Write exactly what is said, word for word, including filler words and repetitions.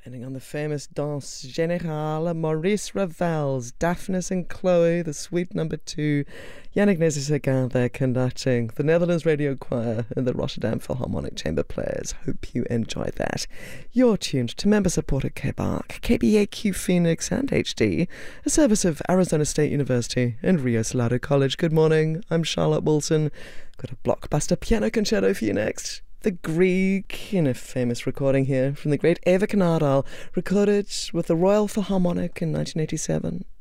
ending on the famous Danse Générale, Maurice Ravel's Daphnis and Chloe, the suite number two. Yannick Nézet-Séguin there conducting the Netherlands Radio Choir and the Rotterdam Philharmonic Chamber Players. Hope you enjoyed that. You're tuned to member-supported K B A R C, K B A Q Phoenix and H D, a service of Arizona State University and Rio Salado College. Good morning, I'm Charlotte Wilson. Got a blockbuster piano concerto for you next. The Grieg, in a famous recording here from the great Eva Knardal, recorded with the Royal Philharmonic in nineteen eighty-seven.